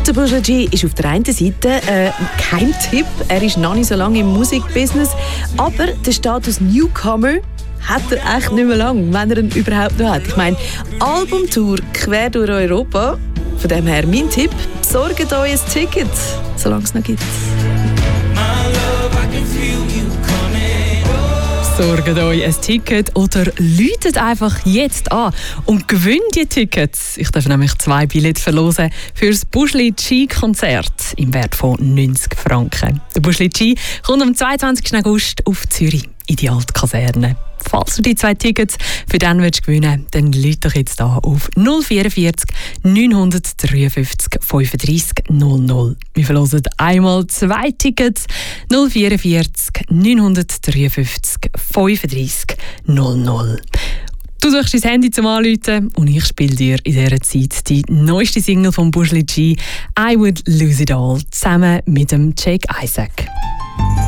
Der Bushra G ist auf der einen Seite kein Tipp. Er ist noch nicht so lange im Musikbusiness. Aber der Status Newcomer hat er echt nicht mehr lang, wenn er ihn überhaupt noch hat. Ich meine, Albumtour quer durch Europa. Von dem her mein Tipp, besorgt euch ein Ticket, solange es noch gibt. Besorgt euch ein Ticket oder läutet einfach jetzt an und gewinnt die Tickets. Ich darf nämlich 2 Billette verlosen für das Bushli G-Konzert im Wert von 90 Franken. Der Bushli G kommt am 22. August auf Zürich in die Altkaserne. Falls du die 2 Tickets für den gewinnen willst, dann lädt doch jetzt hier auf 044 953 35 00. Wir verlosen einmal 2 Tickets 044 953 35 00. Du suchst dein Handy zum Anrufen und ich spiele dir in dieser Zeit die neueste Single von Bushli G, «I Would Lose It All», zusammen mit dem Jake Isaac.